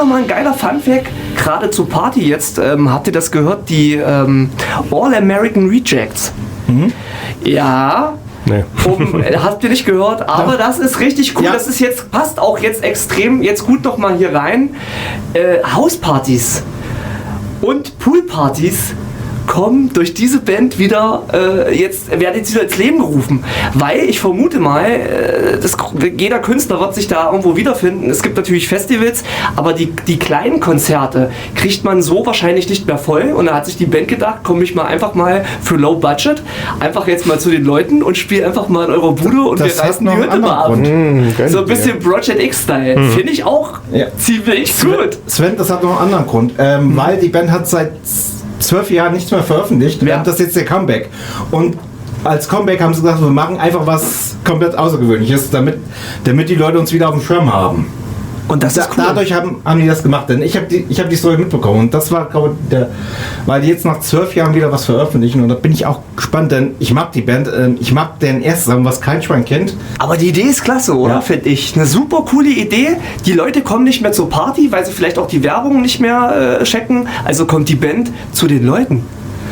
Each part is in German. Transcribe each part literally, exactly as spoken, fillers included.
nochmal ein geiler Funfact, gerade zur Party jetzt, ähm, habt ihr das gehört, die ähm, All American Rejects. Mhm. Ja, nee. um, habt ihr nicht gehört, aber das ist richtig cool, ja. Das ist jetzt, passt auch jetzt extrem, jetzt gut nochmal hier rein, äh, Hauspartys und Poolpartys kommen durch diese Band wieder, äh, jetzt werden jetzt wieder ins Leben gerufen, weil ich vermute mal, äh, das, jeder Künstler wird sich da irgendwo wiederfinden. Es gibt natürlich Festivals, aber die, die kleinen Konzerte kriegt man so wahrscheinlich nicht mehr voll und da hat sich die Band gedacht, komme ich mal einfach mal für Low Budget, einfach jetzt mal zu den Leuten und spiele einfach mal in eurer Bude und das wir reißen die Hütte mal ab. Mmh, so ein bisschen Project X-Style. Mmh. Finde ich auch ja. ziemlich Sven, gut. Sven, das hat noch einen anderen Grund, ähm, mhm. weil die Band hat seit zwölf Jahren nichts mehr veröffentlicht. Ja. Das ist jetzt der Comeback. Und als Comeback haben sie gesagt, wir machen einfach was komplett Außergewöhnliches, damit, damit die Leute uns wieder auf dem Schirm haben. Und das da, ist cool. Dadurch haben, haben die das gemacht, denn ich habe die, ich hab die Story mitbekommen und das war, glaube ich, der, weil die jetzt nach zwölf Jahren wieder was veröffentlichen und da bin ich auch gespannt, denn ich mag die Band, äh, ich mag deren erstes Song, was kein Schwein kennt. Aber die Idee ist klasse, oder? Ja. Finde ich. Eine super coole Idee. Die Leute kommen nicht mehr zur Party, weil sie vielleicht auch die Werbung nicht mehr äh, checken, also kommt die Band zu den Leuten.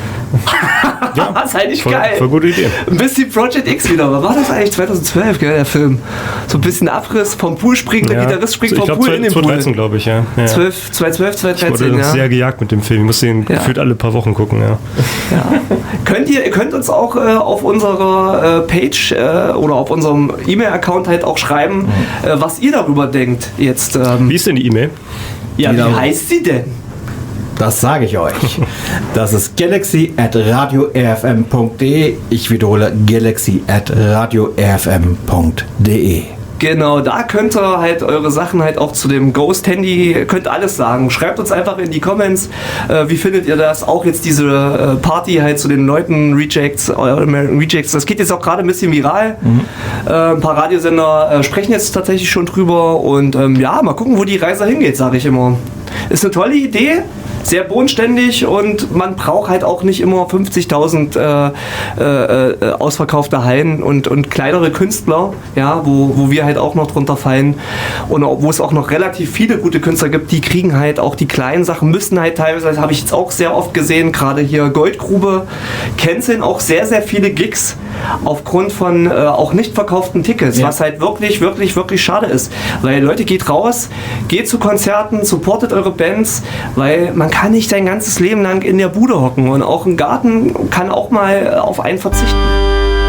Ja, das ist eigentlich voll, geil. Voll gute Idee. Ein bisschen Project X wieder. Was war das eigentlich? zweitausendzwölf, gell, der Film? So ein bisschen Abriss vom Pool springen, der ja. Gitarrist springt vom Pool in den Pool. zweitausenddreizehn, glaube ich, ja. ja. zwölf, zweitausendzwölf, zweitausenddreizehn, ich wurde ja. sehr gejagt mit dem Film. Ich muss den ja. gefühlt alle paar Wochen gucken, ja. ja. Könnt ihr, ihr könnt uns auch äh, auf unserer äh, Page äh, oder auf unserem E-Mail-Account halt auch schreiben, mhm. äh, was ihr darüber denkt jetzt. Ähm, wie ist denn die E-Mail? Ja, wie genau. heißt sie denn? Das sage ich euch. Das ist galaxy at radio r f m punkt d e. Ich wiederhole galaxy at radio r f m punkt d e. Genau, da könnt ihr halt eure Sachen halt auch zu dem Ghost-Handy, könnt alles sagen. Schreibt uns einfach in die Comments, äh, wie findet ihr das? Auch jetzt diese äh, Party halt zu den Leuten, Rejects, All American Rejects. Das geht jetzt auch gerade ein bisschen viral. Mhm. Äh, ein paar Radiosender äh, sprechen jetzt tatsächlich schon drüber und ähm, ja, mal gucken, wo die Reise hingeht, sage ich immer. Ist eine tolle Idee. Sehr bodenständig und man braucht halt auch nicht immer fünfzigtausend äh, äh, äh, ausverkaufte Hallen und, und kleinere Künstler, ja, wo, wo wir halt auch noch drunter fallen und wo es auch noch relativ viele gute Künstler gibt, die kriegen halt auch die kleinen Sachen, müssen halt teilweise, das habe ich jetzt auch sehr oft gesehen, gerade hier Goldgrube, canceln auch sehr, sehr viele Gigs aufgrund von äh, auch nicht verkauften Tickets, ja. was halt wirklich, wirklich, wirklich schade ist, weil Leute, geht raus, geht zu Konzerten, supportet eure Bands, weil man kann nicht sein ganzes Leben lang in der Bude hocken und auch ein Garten kann auch mal auf einen verzichten.